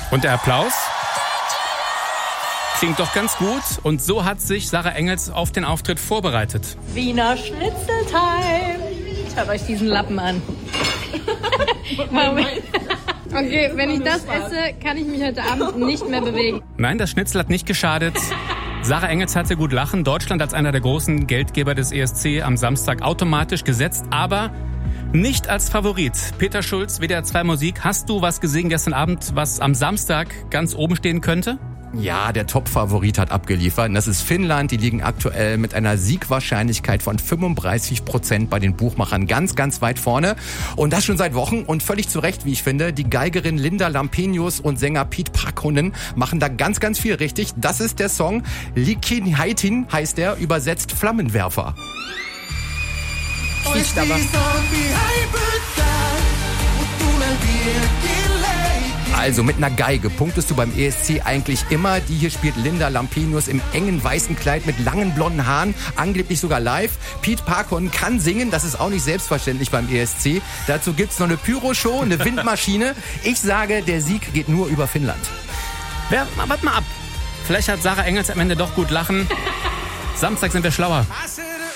Und der Applaus klingt doch ganz gut. Und so hat sich Sarah Engels auf den Auftritt vorbereitet. Wiener Schnitzeltime. Schaut euch diesen Lappen an. Okay, wenn ich das esse, kann ich mich heute Abend nicht mehr bewegen. Nein, das Schnitzel hat nicht geschadet. Sarah Engels hatte gut lachen. Deutschland als einer der großen Geldgeber des ESC am Samstag automatisch gesetzt, aber nicht als Favorit. Peter Schulz, WDR 2 Musik. Hast du was gesehen gestern Abend, was am Samstag ganz oben stehen könnte? Ja, der Top-Favorit hat abgeliefert. Und das ist Finnland. Die liegen aktuell mit einer Siegwahrscheinlichkeit von 35% bei den Buchmachern ganz, ganz weit vorne. Und das schon seit Wochen. Und völlig zu Recht, wie ich finde. Die Geigerin Linda Lampenius und Sänger Pete Parkkonen machen da ganz, ganz viel richtig. Das ist der Song. Likinhaitin heißt der, übersetzt Flammenwerfer. Riecht aber. Also mit einer Geige punktest du beim ESC eigentlich immer. Die hier spielt Linda Lampenius im engen weißen Kleid mit langen blonden Haaren, angeblich sogar live. Pete Parkkonen kann singen, das ist auch nicht selbstverständlich beim ESC. Dazu gibt's noch eine Pyroshow, eine Windmaschine. Ich sage, der Sieg geht nur über Finnland. Warte mal ab. Vielleicht hat Sarah Engels am Ende doch gut lachen. Samstag sind wir schlauer.